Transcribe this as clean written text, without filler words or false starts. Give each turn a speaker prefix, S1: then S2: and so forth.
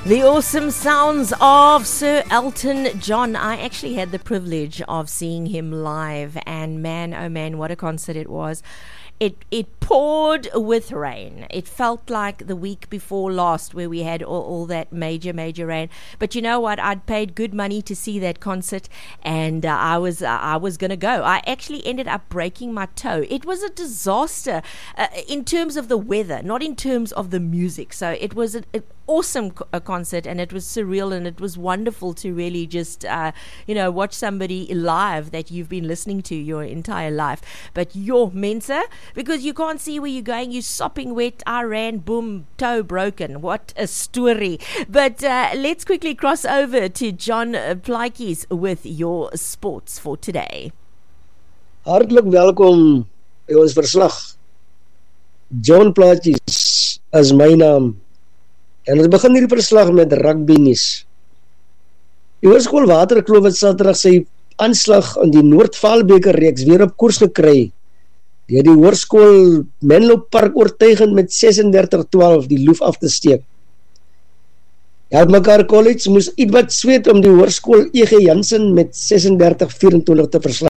S1: The awesome sounds of Sir Elton John. I actually had the privilege of seeing him live, and man, oh man, what a concert it was. It poured with rain. It felt like the week before last where we had all that major rain. But you know what? I'd paid good money to see that concert, and I was going to go. I actually ended up breaking my toe. It was a disaster in terms of the weather, not in terms of the music. So it was an awesome concert, and it was surreal, and it was wonderful to really just watch somebody live that you've been listening to your entire life. But your Mensa, because you can't see where you're going, you're sopping wet. I ran, boom, toe broken. What a story. But let's quickly cross over to John Plaatjes with your sports for today.
S2: Hartelijk welkom by ons verslag. John Plaatjes is my naam. En ons begin hierdie verslag met rugby nuus. Die Hoërskool Waterkloof het Saterdag sy aanslag in die Noord-Vaalbeker reeks weer op koers gekry. Deur die Hoërskool Menlo Park oortuigend met 36-12 die loef af te steek. Helpmekaar College moes ietwat sweet om die Hoërskool E.G. Jansen met 36-24 te verslaan.